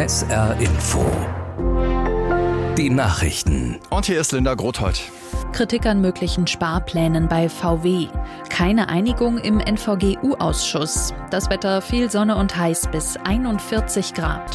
SR Info. Die Nachrichten. Und hier ist Linda Grothold. Kritik an möglichen Sparplänen bei VW. Keine Einigung im NVGU-Ausschuss. Das Wetter viel Sonne und heiß bis 41 Grad.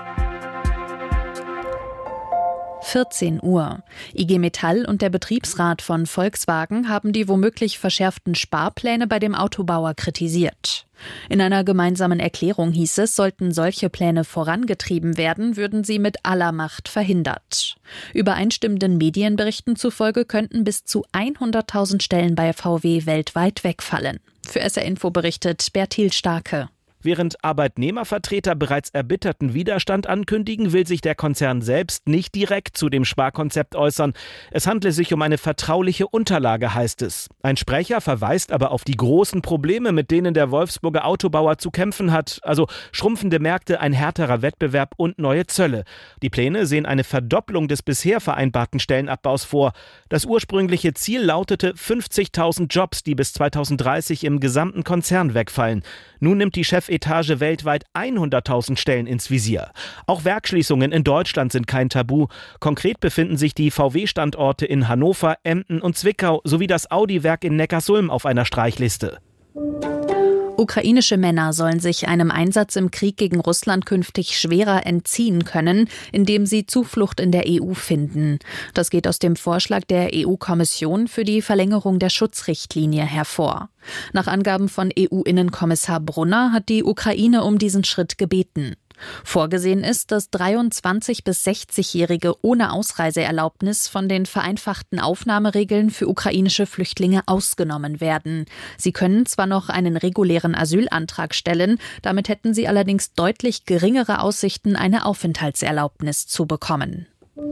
14 Uhr. IG Metall und der Betriebsrat von Volkswagen haben die womöglich verschärften Sparpläne bei dem Autobauer kritisiert. In einer gemeinsamen Erklärung hieß es, sollten solche Pläne vorangetrieben werden, würden sie mit aller Macht verhindert. Übereinstimmenden Medienberichten zufolge könnten bis zu 100.000 Stellen bei VW weltweit wegfallen. Für SR Info berichtet Bertil Starke. Während Arbeitnehmervertreter bereits erbitterten Widerstand ankündigen, will sich der Konzern selbst nicht direkt zu dem Sparkonzept äußern. Es handle sich um eine vertrauliche Unterlage, heißt es. Ein Sprecher verweist aber auf die großen Probleme, mit denen der Wolfsburger Autobauer zu kämpfen hat. Also schrumpfende Märkte, ein härterer Wettbewerb und neue Zölle. Die Pläne sehen eine Verdopplung des bisher vereinbarten Stellenabbaus vor. Das ursprüngliche Ziel lautete 50.000 Jobs, die bis 2030 im gesamten Konzern wegfallen. Nun nimmt die Chefetage weltweit 100.000 Stellen ins Visier. Auch Werksschließungen in Deutschland sind kein Tabu. Konkret befinden sich die VW-Standorte in Hannover, Emden und Zwickau sowie das Audi-Werk in Neckarsulm auf einer Streichliste. Ukrainische Männer sollen sich einem Einsatz im Krieg gegen Russland künftig schwerer entziehen können, indem sie Zuflucht in der EU finden. Das geht aus dem Vorschlag der EU-Kommission für die Verlängerung der Schutzrichtlinie hervor. Nach Angaben von EU-Innenkommissar Brunner hat die Ukraine um diesen Schritt gebeten. Vorgesehen ist, dass 23- bis 60-Jährige ohne Ausreiseerlaubnis von den vereinfachten Aufnahmeregeln für ukrainische Flüchtlinge ausgenommen werden. Sie können zwar noch einen regulären Asylantrag stellen, damit hätten sie allerdings deutlich geringere Aussichten, eine Aufenthaltserlaubnis zu bekommen.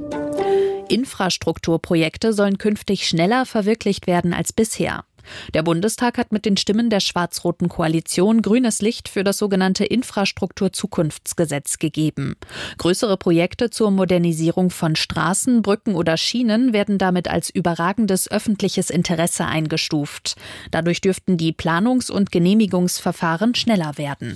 Infrastrukturprojekte sollen künftig schneller verwirklicht werden als bisher. Der Bundestag hat mit den Stimmen der schwarz-roten Koalition grünes Licht für das sogenannte Infrastrukturzukunftsgesetz gegeben. Größere Projekte zur Modernisierung von Straßen, Brücken oder Schienen werden damit als überragendes öffentliches Interesse eingestuft. Dadurch dürften die Planungs- und Genehmigungsverfahren schneller werden.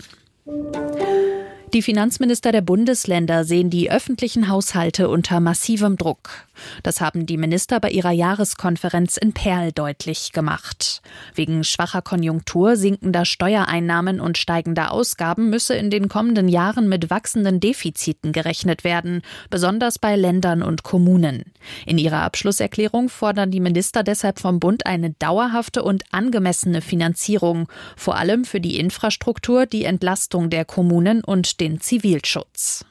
Die Finanzminister der Bundesländer sehen die öffentlichen Haushalte unter massivem Druck. Das haben die Minister bei ihrer Jahreskonferenz in Perl deutlich gemacht. Wegen schwacher Konjunktur, sinkender Steuereinnahmen und steigender Ausgaben müsse in den kommenden Jahren mit wachsenden Defiziten gerechnet werden, besonders bei Ländern und Kommunen. In ihrer Abschlusserklärung fordern die Minister deshalb vom Bund eine dauerhafte und angemessene Finanzierung, vor allem für die Infrastruktur, die Entlastung der Kommunen und den Zivilschutz.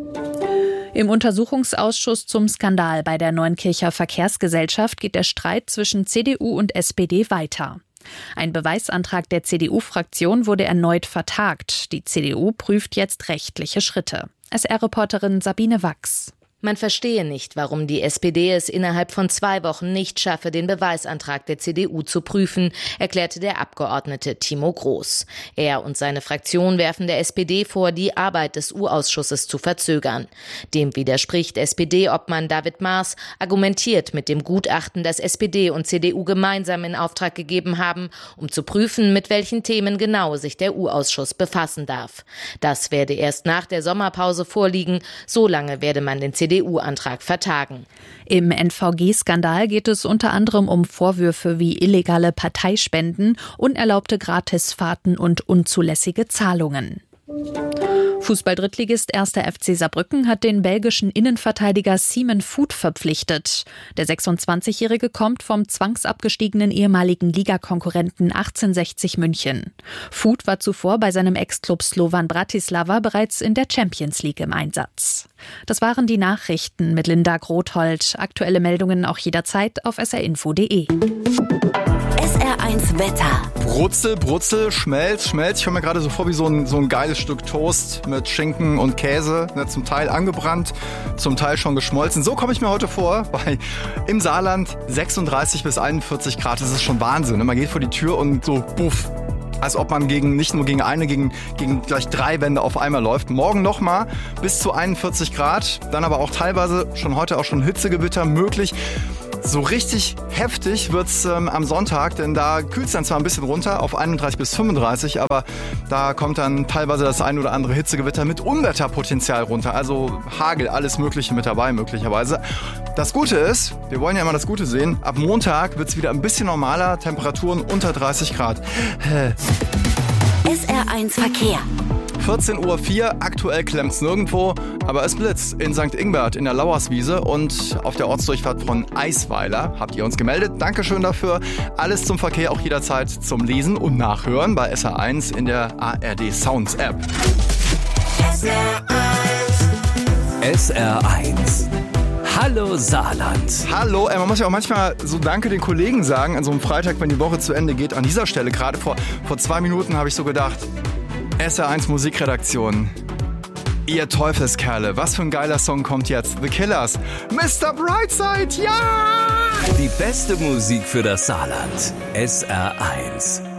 Im Untersuchungsausschuss zum Skandal bei der Neunkircher Verkehrsgesellschaft geht der Streit zwischen CDU und SPD weiter. Ein Beweisantrag der CDU-Fraktion wurde erneut vertagt. Die CDU prüft jetzt rechtliche Schritte. SR-Reporterin Sabine Wachs. Man verstehe nicht, warum die SPD es innerhalb von 2 Wochen nicht schaffe, den Beweisantrag der CDU zu prüfen, erklärte der Abgeordnete Timo Groß. Er und seine Fraktion werfen der SPD vor, die Arbeit des U-Ausschusses zu verzögern. Dem widerspricht SPD-Obmann David Maas, argumentiert mit dem Gutachten, das SPD und CDU gemeinsam in Auftrag gegeben haben, um zu prüfen, mit welchen Themen genau sich der U-Ausschuss befassen darf. Das werde erst nach der Sommerpause vorliegen, solange werde man den CDU-Antrag vertagen. Im NVG-Skandal geht es unter anderem um Vorwürfe wie illegale Parteispenden, unerlaubte Gratisfahrten und unzulässige Zahlungen. Fußball-Drittligist 1. FC Saarbrücken hat den belgischen Innenverteidiger Simon Voet verpflichtet. Der 26-Jährige kommt vom zwangsabgestiegenen ehemaligen Ligakonkurrenten 1860 München. Voet war zuvor bei seinem Ex-Club Slovan Bratislava bereits in der Champions League im Einsatz. Das waren die Nachrichten mit Linda Grothold. Aktuelle Meldungen auch jederzeit auf srinfo.de. SR1 Wetter. Brutzel, Brutzel, Schmelz. Ich komme mir gerade so vor wie so ein geiles Stück Toast mit Schinken und Käse. Zum Teil angebrannt, zum Teil schon geschmolzen. So komme ich mir heute vor. Im Saarland 36 bis 41 Grad. Das ist schon Wahnsinn. Man geht vor die Tür und so buff. Als ob man nicht nur gegen eine, gegen gleich 3 Wände auf einmal läuft. Morgen nochmal bis zu 41 Grad. Dann aber auch teilweise schon heute auch schon Hitzegewitter möglich. So richtig heftig wird's am Sonntag, denn da kühlt's dann zwar ein bisschen runter auf 31 bis 35, aber da kommt dann teilweise das ein oder andere Hitzegewitter mit Unwetterpotenzial runter. Also Hagel, alles Mögliche mit dabei möglicherweise. Das Gute ist, wir wollen ja immer das Gute sehen, ab Montag wird's wieder ein bisschen normaler, Temperaturen unter 30 Grad. SR1 Verkehr. 14:04 Uhr, aktuell klemmt's nirgendwo, aber es blitzt in St. Ingbert in der Lauerswiese und auf der Ortsdurchfahrt von Eisweiler. Habt ihr uns gemeldet? Dankeschön dafür. Alles zum Verkehr auch jederzeit zum Lesen und Nachhören bei SR1 in der ARD Sounds App. SR1. Hallo Saarland. Hallo, man muss ja auch manchmal so Danke den Kollegen sagen an so einem Freitag, wenn die Woche zu Ende geht. An dieser Stelle, gerade vor 2 Minuten habe ich so gedacht, SR1 Musikredaktion. Ihr Teufelskerle, was für ein geiler Song kommt jetzt? The Killers, Mr. Brightside, ja! Die beste Musik für das Saarland. SR1.